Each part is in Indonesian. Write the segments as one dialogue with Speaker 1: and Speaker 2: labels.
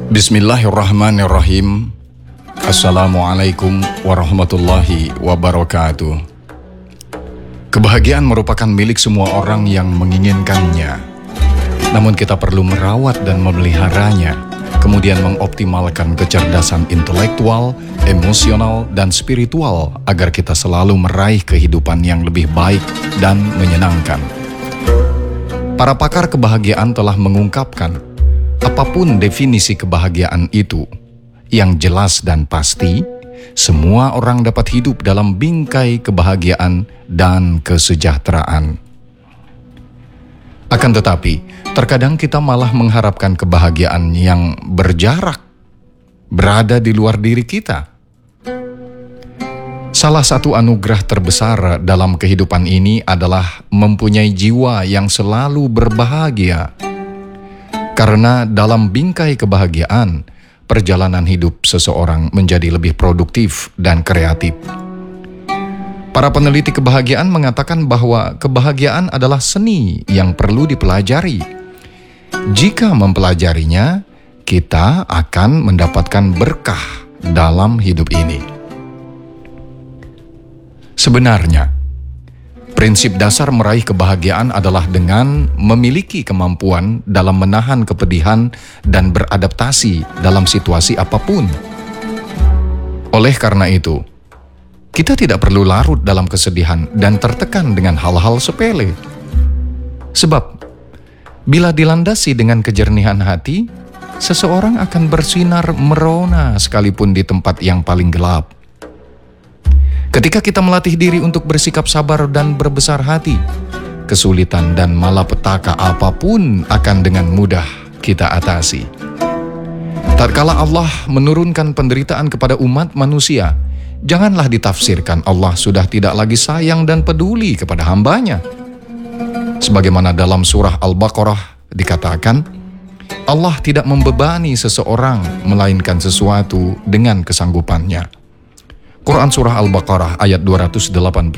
Speaker 1: Bismillahirrahmanirrahim. Assalamualaikum warahmatullahi wabarakatuh. Kebahagiaan merupakan milik semua orang yang menginginkannya. Namun kita perlu merawat dan memeliharanya, kemudian mengoptimalkan kecerdasan intelektual, emosional, dan spiritual agar kita selalu meraih kehidupan yang lebih baik dan menyenangkan. Para pakar kebahagiaan telah mengungkapkan, apapun definisi kebahagiaan itu, yang jelas dan pasti, semua orang dapat hidup dalam bingkai kebahagiaan dan kesejahteraan. Akan tetapi, terkadang kita malah mengharapkan kebahagiaan yang berjarak, berada di luar diri kita. Salah satu anugerah terbesar dalam kehidupan ini adalah mempunyai jiwa yang selalu berbahagia. Karena dalam bingkai kebahagiaan, perjalanan hidup seseorang menjadi lebih produktif dan kreatif. Para peneliti kebahagiaan mengatakan bahwa kebahagiaan adalah seni yang perlu dipelajari. Jika mempelajarinya, kita akan mendapatkan berkah dalam hidup ini. Sebenarnya, prinsip dasar meraih kebahagiaan adalah dengan memiliki kemampuan dalam menahan kepedihan dan beradaptasi dalam situasi apapun. Oleh karena itu, kita tidak perlu larut dalam kesedihan dan tertekan dengan hal-hal sepele. Sebab, bila dilandasi dengan kejernihan hati, seseorang akan bersinar merona sekalipun di tempat yang paling gelap. Ketika kita melatih diri untuk bersikap sabar dan berbesar hati, kesulitan dan malapetaka apapun akan dengan mudah kita atasi. Tatkala Allah menurunkan penderitaan kepada umat manusia, janganlah ditafsirkan Allah sudah tidak lagi sayang dan peduli kepada hambanya. Sebagaimana dalam surah Al-Baqarah dikatakan, Allah tidak membebani seseorang melainkan sesuatu dengan kesanggupannya. Quran Surah Al-Baqarah ayat 286.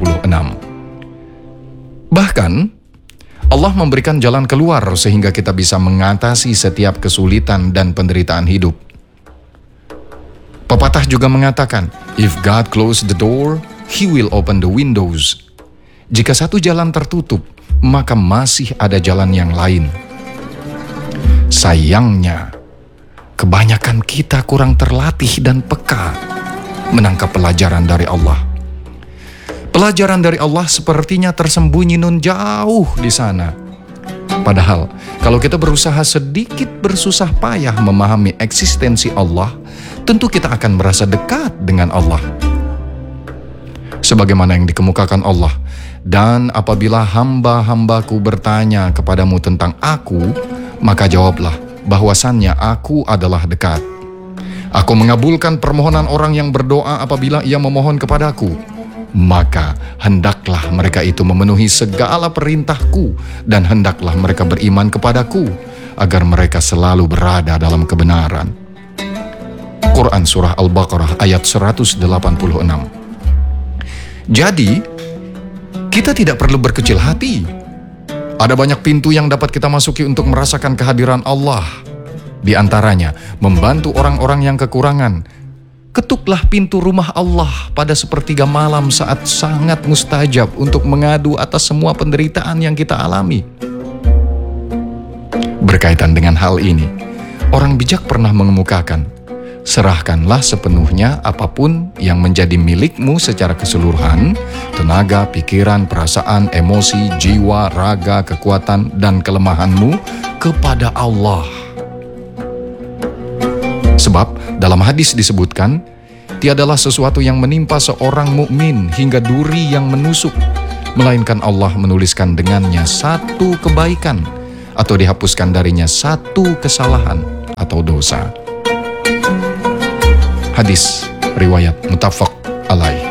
Speaker 1: Bahkan, Allah memberikan jalan keluar sehingga kita bisa mengatasi setiap kesulitan dan penderitaan hidup. Pepatah juga mengatakan, if God close the door, He will open the windows. Jika satu jalan tertutup, maka masih ada jalan yang lain. Sayangnya, kebanyakan kita kurang terlatih dan peka menangkap pelajaran dari Allah. Pelajaran dari Allah sepertinya tersembunyi nun jauh di sana. Padahal, kalau kita berusaha sedikit bersusah payah memahami eksistensi Allah, tentu kita akan merasa dekat dengan Allah. Sebagaimana yang dikemukakan Allah, dan apabila hamba-hambaku bertanya kepadamu tentang aku, maka jawablah bahwasannya aku adalah dekat. Aku mengabulkan permohonan orang yang berdoa apabila ia memohon kepadaku. Maka hendaklah mereka itu memenuhi segala perintahku dan hendaklah mereka beriman kepadaku agar mereka selalu berada dalam kebenaran. Quran Surah Al-Baqarah ayat 186. Jadi, kita tidak perlu berkecil hati. Ada banyak pintu yang dapat kita masuki untuk merasakan kehadiran Allah. Di antaranya, membantu orang-orang yang kekurangan. Ketuklah pintu rumah Allah pada sepertiga malam saat sangat mustajab untuk mengadu atas semua penderitaan yang kita alami. Berkaitan dengan hal ini, orang bijak pernah mengemukakan, serahkanlah sepenuhnya apapun yang menjadi milikmu secara keseluruhan, tenaga, pikiran, perasaan, emosi, jiwa, raga, kekuatan, dan kelemahanmu kepada Allah. Sebab dalam hadis disebutkan, tiadalah sesuatu yang menimpa seorang mukmin hingga duri yang menusuk, melainkan Allah menuliskan dengannya satu kebaikan atau dihapuskan darinya satu kesalahan atau dosa. Hadis riwayat muttafaq alaih.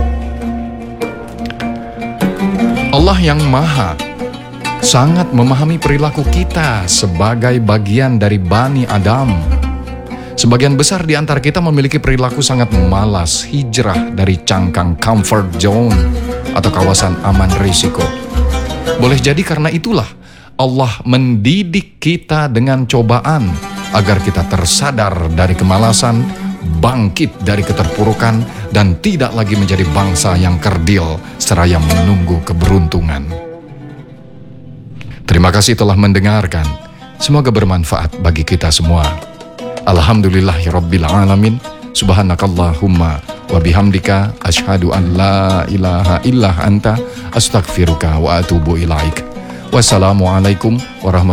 Speaker 1: Allah yang Maha sangat memahami perilaku kita sebagai bagian dari Bani Adam. Sebagian besar di antara kita memiliki perilaku sangat malas hijrah dari cangkang comfort zone atau kawasan aman risiko. Boleh jadi karena itulah Allah mendidik kita dengan cobaan agar kita tersadar dari kemalasan, bangkit dari keterpurukan, dan tidak lagi menjadi bangsa yang kerdil seraya menunggu keberuntungan. Terima kasih telah mendengarkan. Semoga bermanfaat bagi kita semua. Alhamdulillahirabbil alamin. Subhanakallahumma wa bihamdika asyhadu an la ilaha illa anta astaghfiruka wa atubu ilaik. Wassalamualaikum warahmatullahi